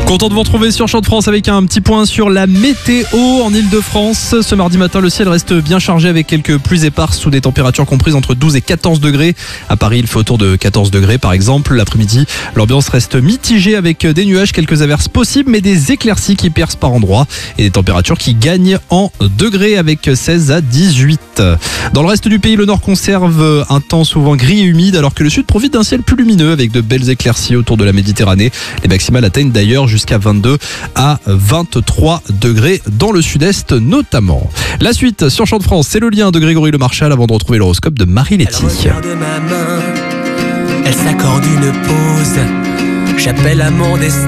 Content de vous retrouver sur Champ de France avec un petit point sur la météo en Ile-de-France. Ce mardi matin, le ciel reste bien chargé avec quelques pluies éparses sous des températures comprises entre 12 et 14 degrés. À Paris, il fait autour de 14 degrés par exemple. L'après-midi, l'ambiance reste mitigée avec des nuages, quelques averses possibles, mais des éclaircies qui percent par endroits et des températures qui gagnent en degrés avec 16 à 18. Dans le reste du pays, le nord conserve un temps souvent gris et humide alors que le sud profite d'un ciel plus lumineux avec de belles éclaircies autour de la Méditerranée. Les maximales atteignent d'ailleurs jusqu'à 22 à 23 degrés dans le sud-est notamment. La suite sur Champ de France, c'est le lien de Grégory Le Marchal avant de retrouver l'horoscope de Marie-Letty. Elle regarde ma main, elle s'accorde une pause. J'appelle à mon destin.